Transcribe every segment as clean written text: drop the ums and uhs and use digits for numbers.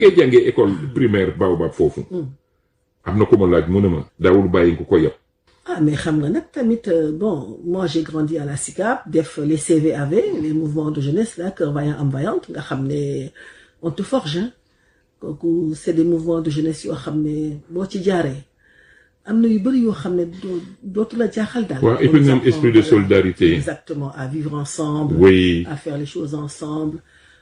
ngay jàngee école primaire Baobab foofu. am na ko ma laaj mu ne ma daawul bàyyi nga ko yab. Ah, mais xam nga nag tamit bon moi j'ai grandi à la SICAP def les CVAV les mouvements de jeunesse là Cœur Vaillant Âme Vaillante nga xam ne on te forge hein kooku c'est des mouvements de jeunesse yoo xam ne boo ci jaaree am na yu bëri yoo xam ne dootu la jaaxal daal. waaw et puis même esprit de solidarité. Exactement, à vivre ensemble. Oui. À faire les choses ensemble,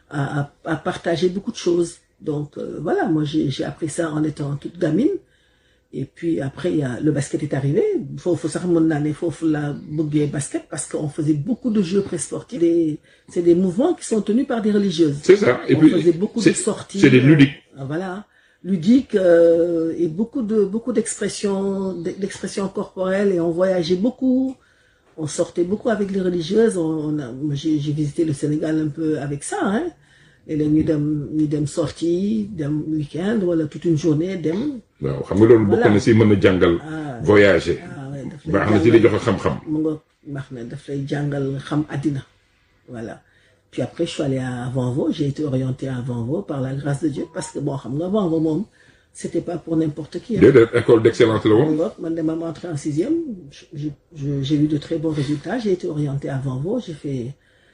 à partager beaucoup de choses. Donc voilà, moi j'ai appris ça en étant toute gamine. Et puis après, le basket est arrivé. Faut savoir mon année, faut la bouger basket parce qu'on faisait beaucoup de jeux pré-sportifs. C'est des mouvements qui sont tenus par des religieuses. C'est ça. Et on puis, faisait beaucoup de sorties. C'est des ludiques. Voilà. Ludiques et beaucoup d'expressions corporelles et on voyageait beaucoup. On sortait beaucoup avec les religieuses. J'ai visité le Sénégal un peu avec ça, hein. Et les ñu dem sortie, dem week-end, voilà, toute une journée, dem. waaw xam nga loolu bokk na si mën a jàngal. voyager. baax na ci li joxe xam-xam. mu nga baax na daf lay jàngal xam àddina. Voilà. Puis après, je suis allée à Vanvo. J'ai été orientée à Vanvo par la grâce de Dieu parce que bon, xam nga Vanvo moom, c'était pas pour n'importe qui. Déedéet, école d'excellence la woon. Man dama entré en 6e. J'ai eu de très bons résultats. J'ai été orientée à Vanvo. J'ai fait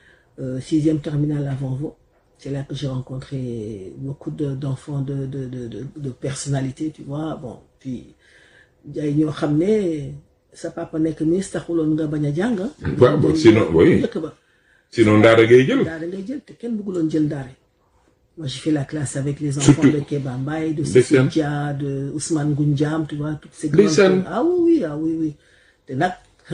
6e terminale à Vanvo. C'est là que j'ai rencontré beaucoup d'enfants de personnalité, tu vois. Bon, puis il y a ramené sa papa nekk ministre taxuloon nga bañ a jàng. waaw sinon oui. Sinon daara ngay jël. Daara ngay jël te kenn bëgguloon jël daara. Moi j'ai fait la classe avec les enfants de Kéba Mbaye, de Cissé Dia, de Ousmane Goundiam, tu vois, toutes ces grandes. Ah oui. Te nag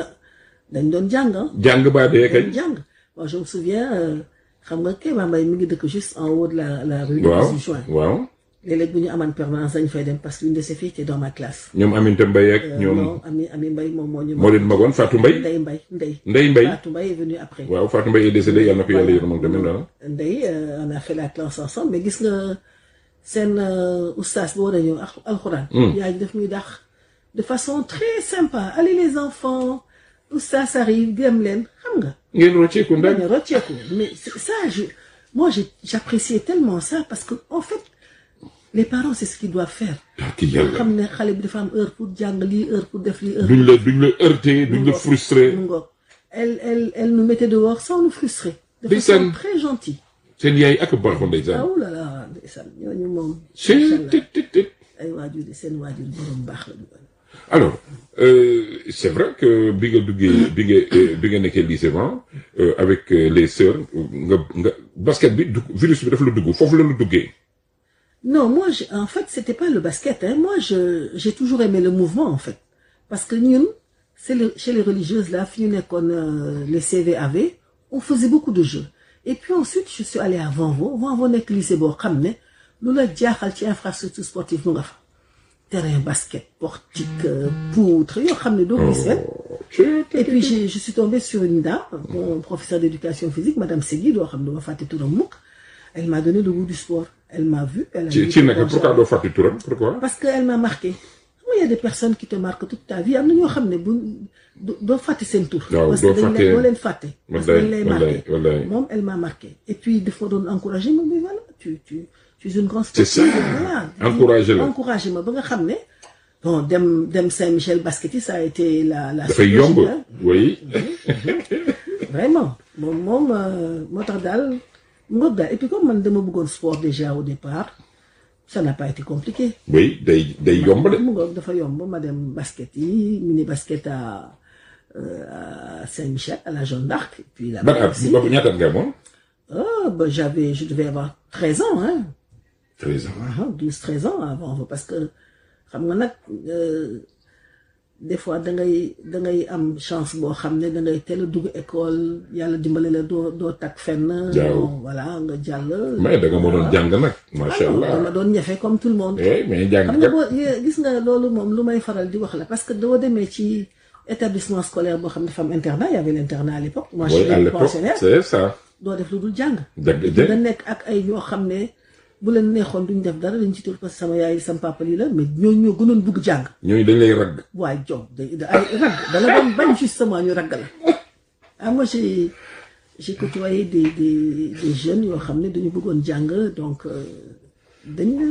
dañ doon jàng. Jàng ba dee kañ. Jàng. Moi je me souviens. Xam nga Kéba Mbaye mi ngi dëkk juste en haut de la rue du 18 juin. waaw. léeg-léeg bu ñu amaan permanence dañ fay dem parce que une de ses filles était dans ma classe. ñoom Aminata Mbaye ak ñoom. non Ami Mbaye moom moo ñu. moo leen magoon Fatou Mbaye. Ndeye Mbaye. Fatou Mbaye est venue après. waaw Fatou Mbaye est décédée yàlla na ko yàlla yërëm moom tamit la. Ndeye on a fait la classe ensemble mais gis nga seen oustaz boo war a ñëw alxuraan. yaa ngi def ñuy dàq de façon très sympa allez les enfants oustaz arrive gëm leen xam nga. ngeen rocceeku ndax rocceeku mais ça moi j'appréciais tellement ça parce que en fait les parents c'est ce qu'ils doivent faire. xam ne xale bi dafa am heure pour jàng lii heure pour def lii heure. duñ la heurter duñ la frustrer. elle nous mettait dehors sans nous frustrer. de façon très gentille. seen yaay ak baaxoon ndeysaan. ah oulala ndeysaan ñooñu moom. ay waajur yi seen waajur borom baax la ñu. Alors, c'est vrai que bi nga nekkee lycée avec les sœurs nga basket bi virus bi daf la dugg foofu la duggee. Non, moi en fait c'était pas le basket hein. Moi j'ai toujours aimé le mouvement en fait parce que ñun chez les religieuses là fi ñu nekkoon les CVAV on faisait beaucoup de jeux et puis ensuite je suis allée à Vanvo nekk lycée boo xam ne lu la jaaxal ci infrastructure sportive mu nga fa. Terrain basket, portique, poutre, yoo xam ne doo gis et puis je suis tombée sur une dame, mon professeur d'éducation physique, Madame Segui, doo xam ne dama fàtte turam mukk. Elle m'a donné le goût du sport. Elle m'a vu. Pourquoi doo fàtte turam? Pourquoi? Parce qu'elle m'a marqué. Il y a des personnes qui te marquent toute ta vie. Am na ñoo xam ne doo fàtte seen tur. Parce que doo leen fàtte. Parce que dañ lay marqué. Moom elle m'a marqué. Et puis dafa doon encourager ma mais voilà tu es une grande sportive. C'est ça. Encouragé ma ba nga xam ne bon dem Saint-Michel basket ça a été la dafay yomb oui. Vraiment moom moo tax daal ngoog daal et puis comme man dama bëggoon sport déjà au départ ça n'a pas été compliqué. Oui day yomb de. mu ngoog dafa yomb ma dem basket yi mini basket à Saint-Michel à la Jeanne d'Arc et puis là. Boobu ñaata nga moom. Je devais avoir 13 ans hein. 13 ans. 12-13 ans avant parce que xam nga nag des fois da ngay am chance boo xam ne da ngay teel a dugg école yàlla dimbale la doo takk fenn. voilà nga jàll. mais da nga mënoon jàng nag. macha allah dama doon ñafe comme tout le monde. mais jàng xam nga gis nga loolu moom lu may faral di wax la parce que doo demee ci établissement scolaire boo xam ne dafa am internat il y avait l'internat à l'époque. moi j'étais pensionnaire c'est ça. doo def lu dul jàng. dëgg nga nekk ak ay ñoo xam ne. bu leen neexoon duñ def dara dañ ci tur parce que sama yaay sama papa lii la mais ñooñu ñoo gënoon bugg jàng. ñooñu dañ lay ragg. waaye jom ay ragg da la doon bañ justement ñu ragg la moi j'ai côtoyé des jeunes yoo xam ne dañu bëggoon jàng donc dañ